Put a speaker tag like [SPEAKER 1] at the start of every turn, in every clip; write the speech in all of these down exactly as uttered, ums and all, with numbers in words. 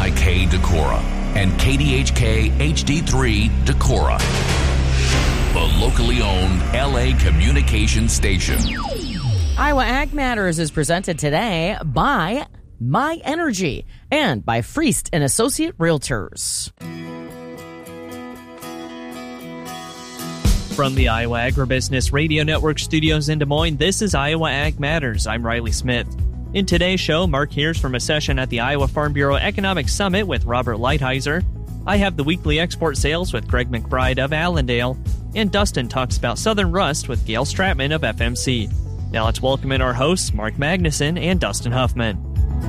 [SPEAKER 1] I K Decorah and K D H K H D three Decorah, the locally owned L A communication station.
[SPEAKER 2] Iowa Ag Matters is presented today by My Energy and by Friest and Associate Realtors.
[SPEAKER 3] From the Iowa Agribusiness Radio Network studios in Des Moines, this is Iowa Ag Matters. I'm Riley Smith. In today's show, Mark hears from a session at the Iowa Farm Bureau Economic Summit with Robert Lighthizer. I have the weekly export sales with Greg McBride of Allendale. And Dustin talks about Southern Rust with Gail Stratman of F M C. Now let's welcome in our hosts, Mark Magnuson and Dustin Huffman.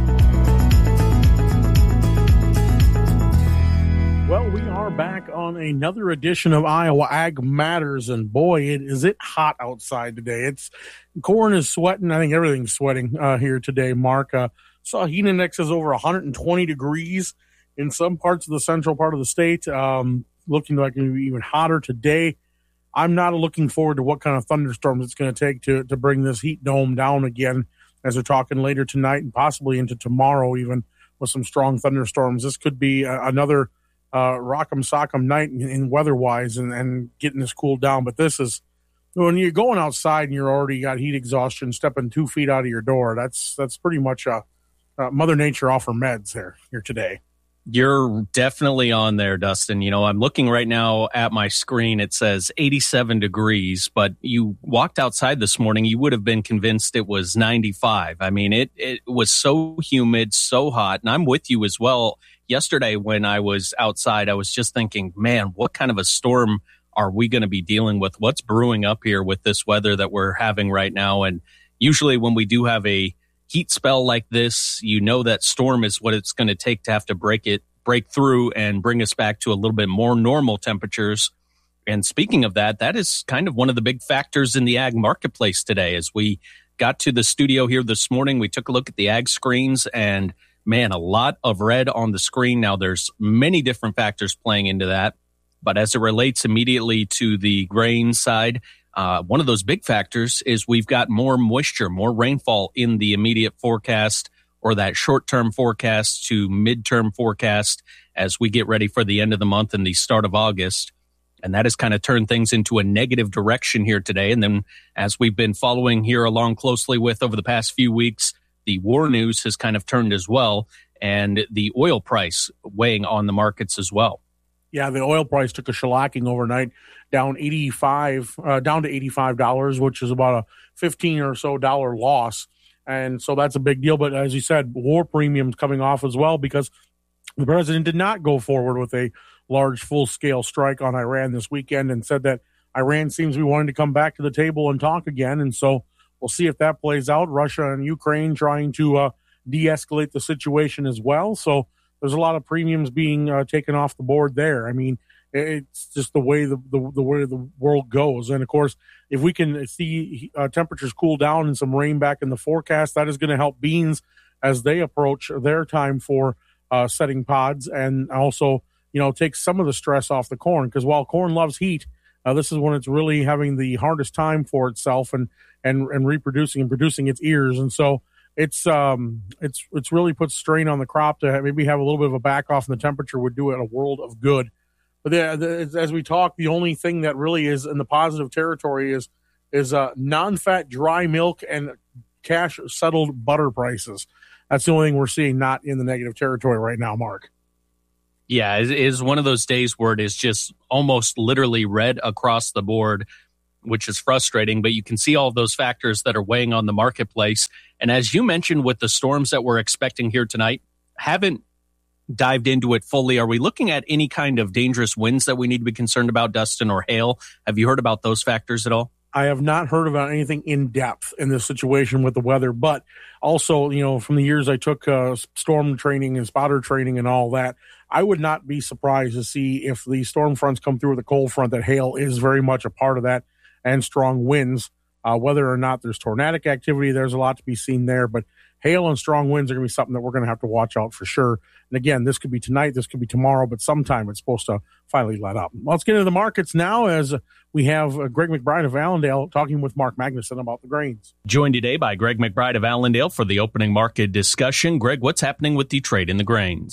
[SPEAKER 4] Well, we are back on another edition of Iowa Ag Matters, and boy, it, is it hot outside today. It's corn is sweating. I think everything's sweating uh, here today, Mark. Uh, saw heat index is over one hundred twenty degrees in some parts of the central part of the state, um, looking like it will be even hotter today. I'm not looking forward to what kind of thunderstorms it's going to take to, to bring this heat dome down again, as we're talking later tonight and possibly into tomorrow even with some strong thunderstorms. This could be uh, another uh, rock'em sock'em night in, in weather-wise and, and getting this cooled down. But this is, when you're going outside and you're already got heat exhaustion, stepping two feet out of your door, that's that's pretty much a, uh, Mother Nature off her meds here, here today.
[SPEAKER 5] You're definitely on there, Dustin. You know, I'm looking right now at my screen. It says eighty-seven degrees, but you walked outside this morning, you would have been convinced it was ninety-five. I mean, it, it was so humid, so hot, and I'm with you as well. Yesterday when I was outside, I was just thinking, man, what kind of a storm are we going to be dealing with? What's brewing up here with this weather that we're having right now? And usually when we do have a heat spell like this, you know that storm is what it's going to take to have to break it, break through and bring us back to a little bit more normal temperatures. And speaking of that, that is kind of one of the big factors in the ag marketplace today. As we got to the studio here this morning, we took a look at the ag screens and man, a lot of red on the screen. Now there's many different factors playing into that, but as it relates immediately to the grain side, Uh, one of those big factors is we've got more moisture, more rainfall in the immediate forecast or that short-term forecast to mid-term forecast as we get ready for the end of the month and the start of August. And that has kind of turned things into a negative direction here today. And then as we've been following here along closely with over the past few weeks, the war news has kind of turned as well, and the oil price weighing on the markets as well.
[SPEAKER 4] Yeah, the oil price took a shellacking overnight, down eighty-five, uh, down to eighty-five dollars, which is about a fifteen or so dollar loss, and so that's a big deal. But as you said, war premiums coming off as well because the president did not go forward with a large, full-scale strike on Iran this weekend, and said that Iran seems to be wanting to come back to the table and talk again. And so we'll see if that plays out. Russia and Ukraine trying to uh, de-escalate the situation as well. So there's a lot of premiums being uh, taken off the board there. I mean, it's just the way the, the, the way the world goes. And, of course, if we can see uh, temperatures cool down and some rain back in the forecast, that is going to help beans as they approach their time for uh, setting pods, and also, you know, take some of the stress off the corn. Because while corn loves heat, uh, this is when it's really having the hardest time for itself and, and, and reproducing and producing its ears. And so It's um it's it's really put strain on the crop. To have, maybe have a little bit of a back off in the temperature would do it a world of good. But the, the, as we talk, the only thing that really is in the positive territory is is uh, non-fat dry milk and cash settled butter prices. That's the only thing we're seeing not in the negative territory right now, Mark.
[SPEAKER 5] Yeah, it is one of those days where it is just almost literally red across the board, which is frustrating, but you can see all of those factors that are weighing on the marketplace. And as you mentioned with the storms that we're expecting here tonight, haven't dived into it fully. Are we looking at any kind of dangerous winds that we need to be concerned about, Dustin, or hail? Have you heard about those factors at all?
[SPEAKER 4] I have not heard about anything in depth in this situation with the weather, but also, you know, from the years I took uh, storm training and spotter training and all that, I would not be surprised to see if the storm fronts come through with a cold front that hail is very much a part of that, and strong winds. Uh, whether or not there's tornadic activity, there's a lot to be seen there, but hail and strong winds are going to be something that we're going to have to watch out for sure. And again, this could be tonight, this could be tomorrow, but sometime it's supposed to finally let up. Let's get into the markets now as we have uh, Greg McBride of Allendale talking with Mark Magnuson about the grains.
[SPEAKER 5] Joined today by Greg McBride of Allendale for the opening market discussion. Greg, what's happening with the trade in the grains?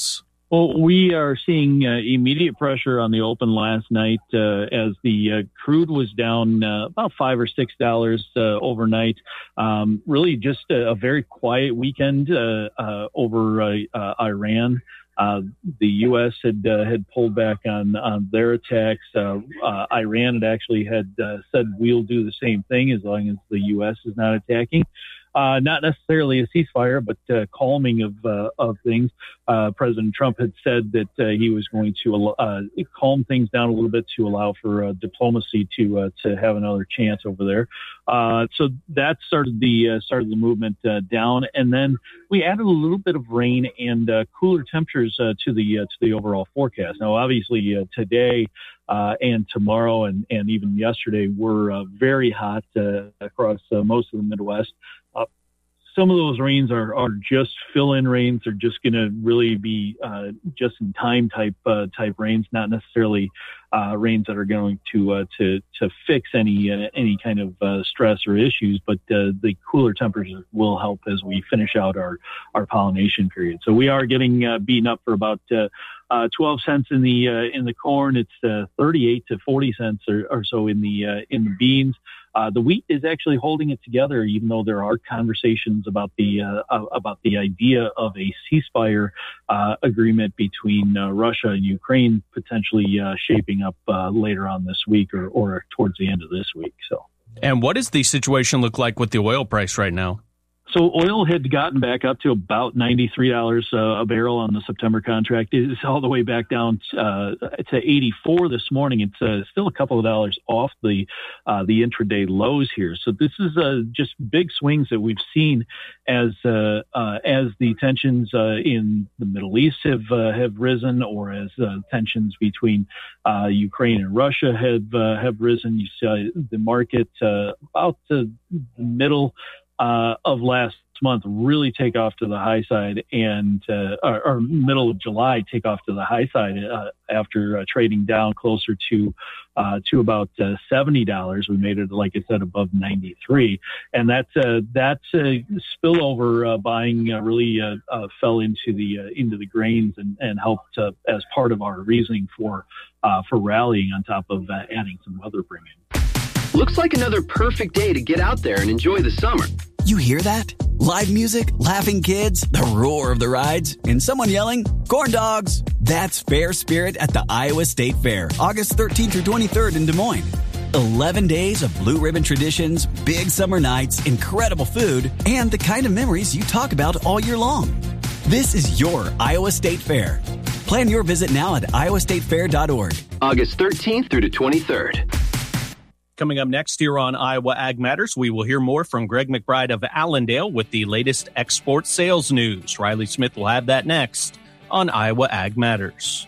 [SPEAKER 6] Well, we are seeing uh, immediate pressure on the open last night uh, as the uh, crude was down uh, about five or six dollars uh, overnight. Um, really, just a, a very quiet weekend uh, uh, over uh, uh, Iran. Uh, the U S had uh, had pulled back on, on their attacks. Uh, uh, Iran had actually had uh, said we'll do the same thing as long as the U S is not attacking. Uh, not necessarily a ceasefire, but uh, calming of uh, of things. Uh, President Trump had said that uh, he was going to uh, calm things down a little bit to allow for uh, diplomacy to uh, to have another chance over there. Uh, so that started the uh, started the movement uh, down, and then we added a little bit of rain and uh, cooler temperatures uh, to the uh, to the overall forecast. Now, obviously, uh, today. Uh, and tomorrow and, and even yesterday were uh, very hot uh, across uh, most of the Midwest. Uh, some of those rains are, are just fill-in rains. They're just going to really be uh, just-in-time type uh, type rains, not necessarily uh, rains that are going to uh, to to fix any uh, any kind of uh, stress or issues. But uh, the cooler temperatures will help as we finish out our our pollination period. So we are getting uh, beaten up for about uh, Uh, twelve cents in the uh, in the corn. It's uh, thirty-eight to forty cents or, or so in the uh, in the beans. Uh, the wheat is actually holding it together, even though there are conversations about the uh, about the idea of a ceasefire uh, agreement between uh, Russia and Ukraine potentially uh, shaping up uh, later on this week or, or towards the end of this week. So,
[SPEAKER 5] and what does the situation look like with the oil price right now?
[SPEAKER 6] So oil had gotten back up to about ninety-three dollars uh, a barrel on the September contract. It's all the way back down uh, to eighty-four this morning. It's uh, still a couple of dollars off the uh, the intraday lows here. So this is uh, just big swings that we've seen as uh, uh, as the tensions uh, in the Middle East have uh, have risen, or as uh, tensions between uh, Ukraine and Russia have uh, have risen. You see the market uh, about the middle Uh, of last month really take off to the high side, and uh, or, or middle of July take off to the high side uh, after uh, trading down closer to uh, to about uh, seventy dollars. We made it, like I said, above ninety-three, and that uh, that uh, spillover uh, buying uh, really uh, uh, fell into the uh, into the grains and, and helped uh, as part of our reasoning for uh, for rallying on top of uh, adding some weather premium.
[SPEAKER 7] Looks like another perfect day to get out there and enjoy the summer.
[SPEAKER 8] You hear that? Live music, laughing kids, the roar of the rides, and someone yelling, corn dogs. That's Fair Spirit at the Iowa State Fair, August thirteenth through twenty-third in Des Moines. eleven days of blue ribbon traditions, big summer nights, incredible food, and the kind of memories you talk about all year long. This is your Iowa State Fair. Plan your visit now at iowa state fair dot org.
[SPEAKER 7] August thirteenth through the twenty-third.
[SPEAKER 5] Coming up next here on Iowa Ag Matters, we will hear more from Greg McBride of Allendale with the latest export sales news. Riley Smith will have that next on Iowa Ag Matters.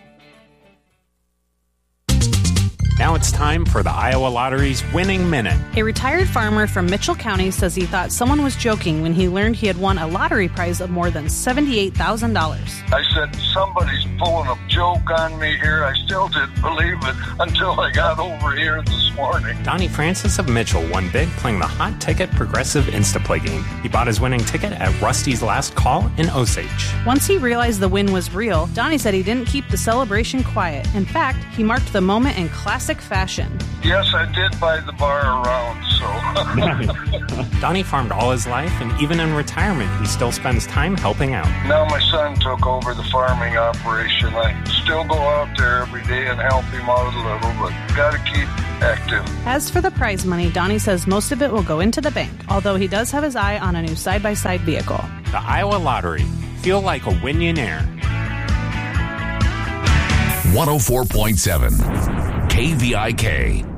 [SPEAKER 9] Now it's time for the Iowa Lottery's Winning Minute.
[SPEAKER 10] A retired farmer from Mitchell County says he thought someone was joking when he learned he had won a lottery prize of more than seventy-eight thousand dollars.
[SPEAKER 11] I said, somebody's pulling a joke on me here. I still didn't believe it until I got over here this morning.
[SPEAKER 9] Donnie Francis of Mitchell won big playing the hot ticket Progressive Instaplay game. He bought his winning ticket at Rusty's Last Call in Osage.
[SPEAKER 10] Once he realized the win was real, Donnie said he didn't keep the celebration quiet. In fact, he marked the moment in classic fashion.
[SPEAKER 11] Yes, I did buy the bar around, so.
[SPEAKER 9] Donnie farmed all his life, and even in retirement, he still spends time helping out.
[SPEAKER 11] Now my son took over the farming operation. I still go out there every day and help him out a little, but gotta keep active.
[SPEAKER 10] As for the prize money, Donnie says most of it will go into the bank, although he does have his eye on a new side-by-side vehicle.
[SPEAKER 9] The Iowa Lottery. Feel like a Winionaire.
[SPEAKER 1] one oh four point seven K V I K.